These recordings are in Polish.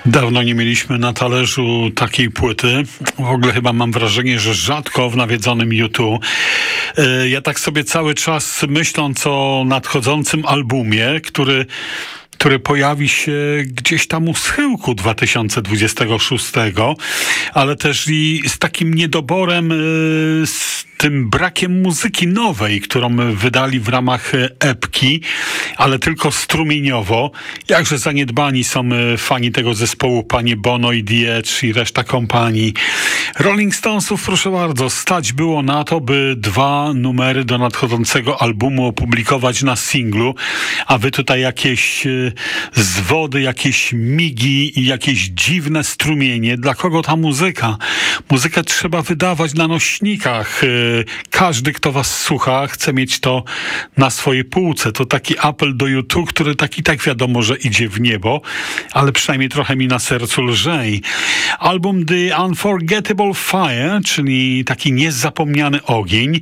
Dawno nie mieliśmy na talerzu takiej płyty. W ogóle chyba mam wrażenie, że rzadko w nawiedzonym YouTube. Ja tak sobie cały czas myśląc o nadchodzącym albumie, który pojawi się gdzieś tam u schyłku 2026, ale też i z takim niedoborem, z tym brakiem muzyki nowej, którą wydali w ramach epki, ale tylko strumieniowo. Jakże zaniedbani są fani tego zespołu, panie Bono i The Edge i reszta kompanii. Rolling Stonesów, proszę bardzo, stać było na to, by 2 numery do nadchodzącego albumu opublikować na singlu, a wy tutaj jakieś zwody, jakieś migi i jakieś dziwne strumienie. Dla kogo ta muzyka? Muzykę trzeba wydawać na nośnikach. Każdy, kto was słucha, chce mieć to na swojej półce. To taki apel do YouTube, który tak wiadomo, że idzie w niebo, ale przynajmniej trochę mi na sercu lżej. Album The Unforgettable Fire, czyli taki niezapomniany ogień,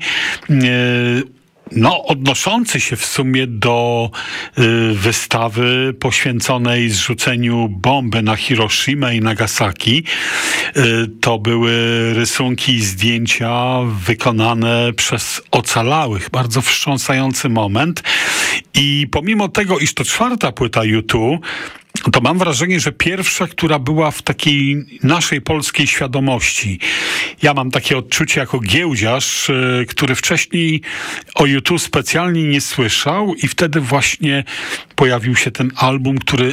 odnoszący się w sumie do wystawy poświęconej zrzuceniu bomby na Hiroshimę i Nagasaki. To były rysunki i zdjęcia wykonane przez ocalałych. Bardzo wstrząsający moment. I pomimo tego, iż to 4. płyta U2, to mam wrażenie, że pierwsza, która była w takiej naszej polskiej świadomości. Ja mam takie odczucie jako giełdziarz, który wcześniej o U2 specjalnie nie słyszał i wtedy właśnie pojawił się ten album, który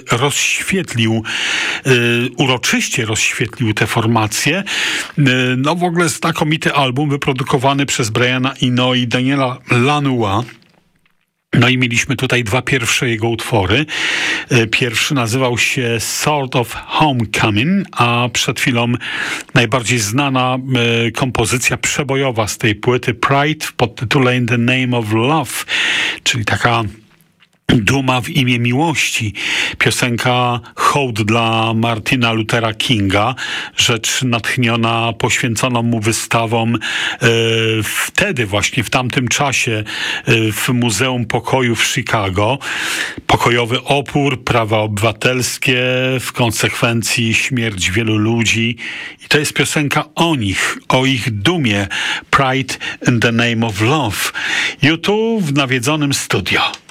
uroczyście rozświetlił tę formację. W ogóle znakomity album wyprodukowany przez Briana Eno i Daniela Lanois. I mieliśmy tutaj 2 pierwsze jego utwory. Pierwszy nazywał się Sort of Homecoming, a przed chwilą najbardziej znana kompozycja przebojowa z tej płyty Pride w podtytule In the Name of Love, czyli taka duma w imię miłości. Piosenka hołd dla Martina Luthera Kinga, rzecz natchniona poświęconą mu wystawą wtedy właśnie, w tamtym czasie w Muzeum Pokoju w Chicago. Pokojowy opór, prawa obywatelskie, w konsekwencji śmierć wielu ludzi. I to jest piosenka o nich, o ich dumie. Pride in the Name of Love. U2 w nawiedzonym studio.